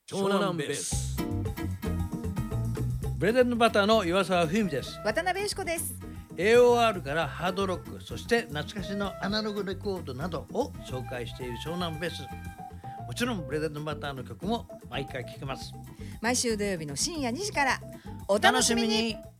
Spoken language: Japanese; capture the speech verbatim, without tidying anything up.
湘南ベース。 ブレッドバターの岩沢文です。 渡辺由子です。 エーオーアール からハードロック、そして懐かしのアナログレコードなどを紹介している湘南ベース。もちろんブレッドバターの曲も毎回聴けます。 毎週土曜日の深夜にじからお楽しみに。